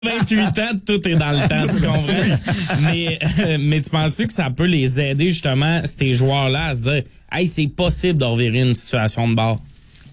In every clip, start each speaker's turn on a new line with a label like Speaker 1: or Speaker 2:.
Speaker 1: 28 ans, tout est dans le temps, tu comprends? Mais tu penses que ça peut les aider, justement, ces joueurs-là, à se dire, hey, c'est possible de revirer une situation de bord?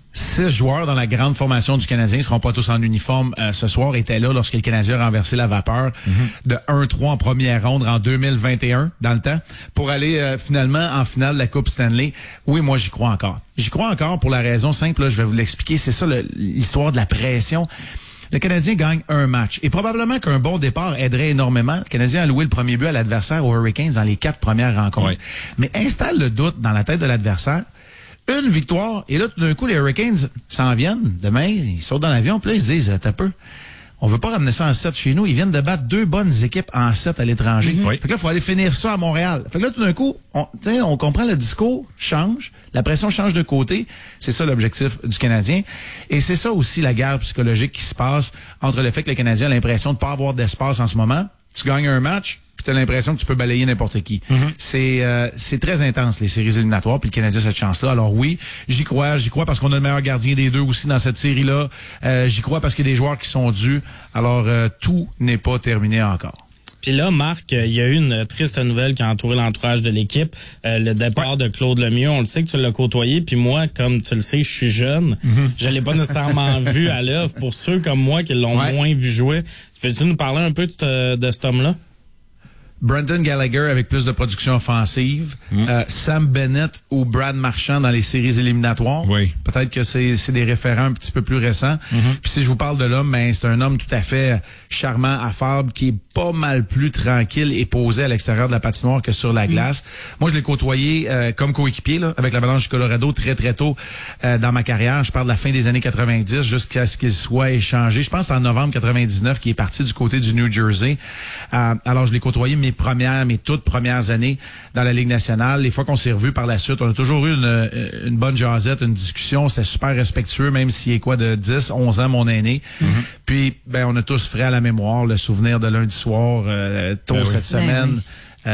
Speaker 2: 6 joueurs dans la grande formation du Canadien, ils seront pas tous en uniforme ce soir, étaient là lorsque le Canadien a renversé la vapeur de 1-3 en première ronde en 2021, dans le temps, pour aller finalement en finale de la Coupe Stanley. Oui, moi, j'y crois encore. J'y crois encore pour la raison simple, là, je vais vous l'expliquer, c'est ça l'histoire de la pression. Le Canadien gagne un match. Et probablement qu'un bon départ aiderait énormément. Le Canadien a loué le premier but à l'adversaire aux Hurricanes dans les 4 premières rencontres. Oui. Mais installe le doute dans la tête de l'adversaire. Une victoire, et là, tout d'un coup, les Hurricanes s'en viennent. Demain, ils sautent dans l'avion, puis là, ils se disent, t'as peu. On veut pas ramener ça en 7 chez nous. Ils viennent de battre 2 bonnes équipes en 7 à l'étranger. Oui. Fait que là, il faut aller finir ça à Montréal. Fait que là, tout d'un coup, on comprend, le discours change, la pression change de côté. C'est ça l'objectif du Canadien. Et c'est ça aussi la guerre psychologique qui se passe entre le fait que le Canadien a l'impression de pas avoir d'espace en ce moment. Tu gagnes un match, puis t'as l'impression que tu peux balayer n'importe qui. C'est très intense, les séries éliminatoires, puis le Canadien a cette chance-là. Alors oui, j'y crois parce qu'on a le meilleur gardien des deux aussi dans cette série-là. J'y crois parce qu'il y a des joueurs qui sont dus. Alors, tout n'est pas terminé encore.
Speaker 1: Puis là, Marc, il y a eu une triste nouvelle qui a entouré l'entourage de l'équipe. Le départ de Claude Lemieux, on le sait que tu l'as côtoyé. Puis moi, comme tu le sais, je suis jeune. Je l'ai pas nécessairement vu à l'œuvre. Pour ceux comme moi qui l'ont moins vu jouer, peux-tu nous parler un peu de cet homme-là?
Speaker 2: Brendan Gallagher avec plus de production offensive, Sam Bennett ou Brad Marchand dans les séries éliminatoires. Oui. Peut-être que c'est des référents un petit peu plus récents. Puis si je vous parle de l'homme, ben c'est un homme tout à fait charmant, affable, qui est pas mal plus tranquille et posé à l'extérieur de la patinoire que sur la glace. Moi, je l'ai côtoyé comme coéquipier là, avec l'Avalanche du Colorado très très tôt dans ma carrière. Je parle de la fin des années 90 jusqu'à ce qu'il soit échangé. Je pense que c'est en novembre 99 qu'il est parti du côté du New Jersey. Alors, je l'ai côtoyé mes toutes premières années dans la Ligue nationale. Les fois qu'on s'est revus par la suite, on a toujours eu une bonne jasette, une discussion. C'était super respectueux, même s'il est de 10, 11 ans, mon aîné. Puis, ben, on a tous frais à la mémoire le souvenir de lundi soir, tôt cette semaine. Tu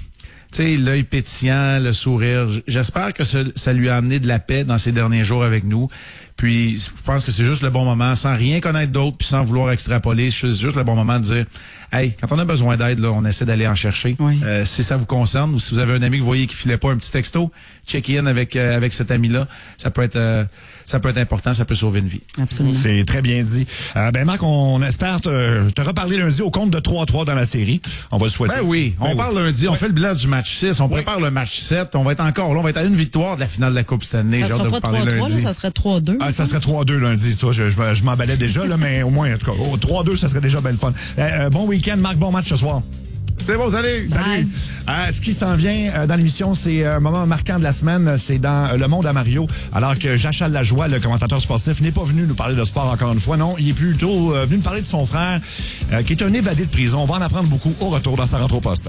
Speaker 2: sais, l'œil pétillant, le sourire. J'espère que ça lui a amené de la paix dans ces derniers jours avec nous. Puis, je pense que c'est juste le bon moment, sans rien connaître d'autre, puis sans vouloir extrapoler. C'est juste le bon moment de dire, hey, quand on a besoin d'aide, là, on essaie d'aller en chercher. Oui. Si ça vous concerne, ou si vous avez un ami que vous voyez qui filait pas un petit texto, check-in avec cet ami-là. Ça peut être important, ça peut sauver une vie.
Speaker 3: Absolument. C'est très bien dit. Ben Marc, on espère te reparler lundi au compte de 3-3 dans la série. On va le souhaiter.
Speaker 2: Ben oui, on parle lundi, on fait le bilan du match 6, on prépare le match 7, on va être encore là, on va être à une victoire de la finale de la Coupe Stanley.
Speaker 4: Ça sera pas 3-3, là, ça serait 3-2.
Speaker 3: Ah, ça serait 3-2 lundi, tu vois, je m'emballais déjà, là, mais au moins, en tout cas, 3-2, ça serait déjà bien le fun. Bon week-end, Marc, bon match ce soir.
Speaker 2: C'est bon, salut!
Speaker 3: Salut! Ce qui s'en vient dans l'émission, c'est un moment marquant de la semaine, c'est dans Le Monde à Mario, alors que Jachal Lajoie, le commentateur sportif, n'est pas venu nous parler de sport encore une fois, non, il est plutôt venu nous parler de son frère, qui est un évadé de prison. On va en apprendre beaucoup au retour dans Sa rentre au poste.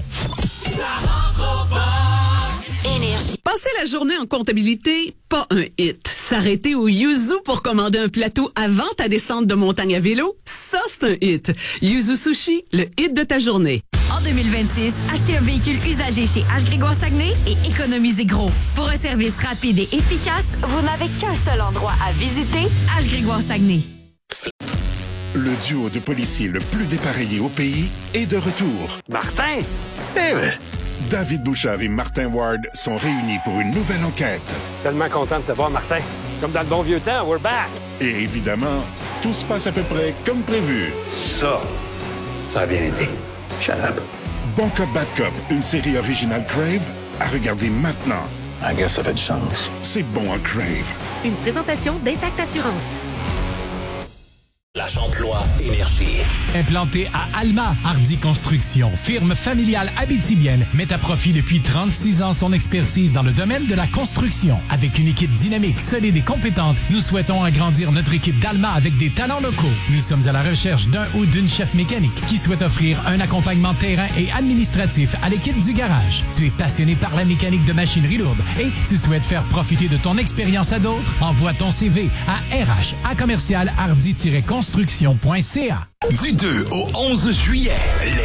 Speaker 5: Ça rentre au poste.
Speaker 6: Énergie. Passer la journée en comptabilité, pas un hit. S'arrêter au Yuzu pour commander un plateau avant ta descente de montagne à vélo, ça c'est un hit. Yuzu Sushi, le hit de ta journée.
Speaker 7: En 2026, achetez un véhicule usagé chez H. Grégoire Saguenay et économisez gros. Pour un service rapide et efficace, vous n'avez qu'un seul endroit à visiter, H. Grégoire Saguenay.
Speaker 8: Le duo de policiers le plus dépareillé au pays est de retour.
Speaker 9: Martin? Eh ben.
Speaker 8: David Bouchard et Martin Ward sont réunis pour une nouvelle enquête.
Speaker 9: Tellement content de te voir, Martin. Comme dans le bon vieux temps, we're back.
Speaker 8: Et évidemment, tout se passe à peu près comme prévu.
Speaker 9: Ça a bien été. Shut up.
Speaker 8: Bon Cop, Bad Cop, une série originale Crave, à regarder maintenant.
Speaker 9: I guess ça fait du sens.
Speaker 8: C'est bon en Crave.
Speaker 7: Une présentation d'Intact Assurance.
Speaker 5: La Champloi Énergie.
Speaker 10: Implanté à Alma, Hardy Construction, firme familiale abitibienne, met à profit depuis 36 ans son expertise dans le domaine de la construction. Avec une équipe dynamique, solide et compétente, nous souhaitons agrandir notre équipe d'Alma avec des talents locaux. Nous sommes à la recherche d'un ou d'une chef mécanique qui souhaite offrir un accompagnement terrain et administratif à l'équipe du garage. Tu es passionné par la mécanique de machinerie lourde et tu souhaites faire profiter de ton expérience à d'autres? Envoie ton CV à RH@commercial-hardy-construction.ca.
Speaker 5: Du 2 au 11 juillet,